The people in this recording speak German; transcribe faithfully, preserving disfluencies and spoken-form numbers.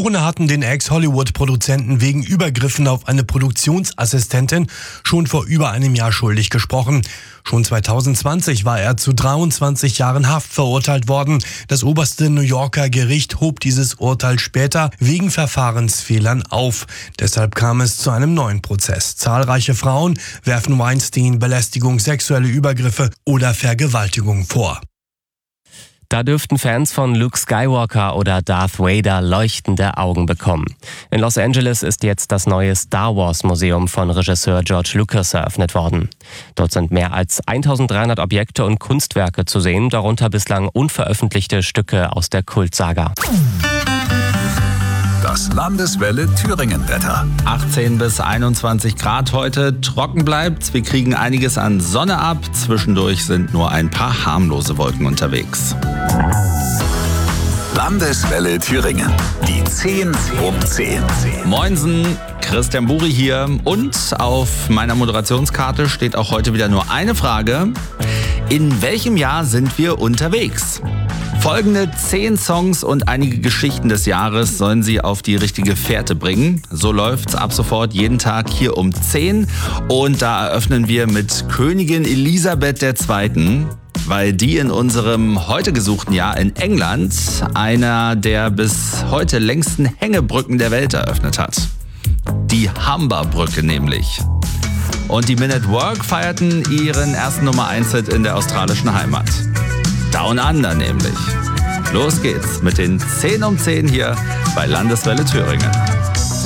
Geschworene hatten den Ex-Hollywood-Produzenten wegen Übergriffen auf eine Produktionsassistentin schon vor über einem Jahr schuldig gesprochen. Schon zweitausendzwanzig war er zu dreiundzwanzig Jahren Haft verurteilt worden. Das oberste New Yorker Gericht hob dieses Urteil später wegen Verfahrensfehlern auf. Deshalb kam es zu einem neuen Prozess. Zahlreiche Frauen werfen Weinstein Belästigung, sexuelle Übergriffe oder Vergewaltigung vor. Da dürften Fans von Luke Skywalker oder Darth Vader leuchtende Augen bekommen. In Los Angeles ist jetzt das neue Star Wars Museum von Regisseur George Lucas eröffnet worden. Dort sind mehr als eintausenddreihundert Objekte und Kunstwerke zu sehen, darunter bislang unveröffentlichte Stücke aus der Kultsaga. Das Landeswelle Thüringen-Wetter. achtzehn bis einundzwanzig Grad heute, trocken bleibt's. Wir kriegen einiges an Sonne ab. Zwischendurch sind nur ein paar harmlose Wolken unterwegs. Landeswelle Thüringen. Die zehn um zehn. Moinsen, Christian Buri hier. Und auf meiner Moderationskarte steht auch heute wieder nur eine Frage. In welchem Jahr sind wir unterwegs? Folgende zehn Songs und einige Geschichten des Jahres sollen Sie auf die richtige Fährte bringen. So läuft's ab sofort jeden Tag hier um zehn. Und da eröffnen wir mit Königin Elisabeth der Zweite., weil die in unserem heute gesuchten Jahr in England einer der bis heute längsten Hängebrücken der Welt eröffnet hat. Die Humber-Brücke nämlich. Und die Men at Work feierten ihren ersten Nummer eins Hit in der australischen Heimat. Down Under nämlich. Los geht's mit den zehn um zehn hier bei Landeswelle Thüringen.